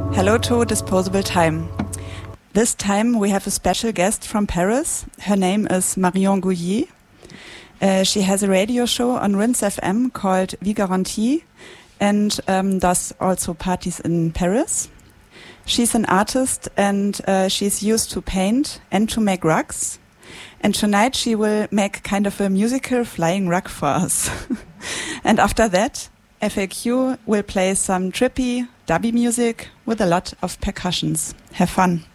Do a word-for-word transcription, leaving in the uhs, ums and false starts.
Hello to Disposable Time. This time we have a special guest from Paris. Her name is Marion Gouillet. Uh, she has a radio show on Rinse F M called Vie Garantie and um, does also parties in Paris. She's an artist and uh, she's used to paint and to make rugs. And tonight she will make kind of a musical flying rug for us. And after that, F A Q will play some trippy, dubby music with a lot of percussions. Have fun.